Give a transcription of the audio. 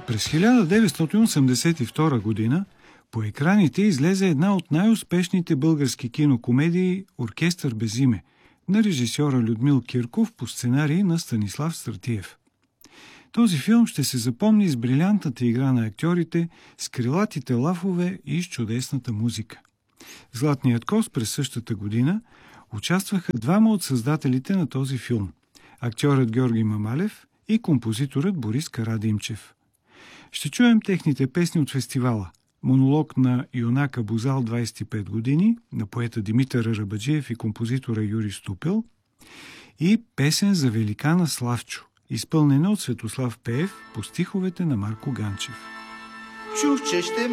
През 1982 година по екраните излезе една от най-успешните български кинокомедии «Оркестър без име» на режисьора Людмил Кирков по сценарий на Станислав Стратиев. Този филм ще се запомни с брилянтната игра на актьорите, с крилатите лафове и с чудесната музика. В Златният коз през същата година участваха двама от създателите на този филм – актьорът Георги Мамалев и композиторът Борис Карадимчев. Ще чуем техните песни от фестивала: монолог на юнака Бузал 25 години на поета Димитър Арабаджиев и композитора Юрий Ступел и песен за великана Славчо, изпълнена от Светослав Пеев по стиховете на Марко Ганчев. Чух, че ще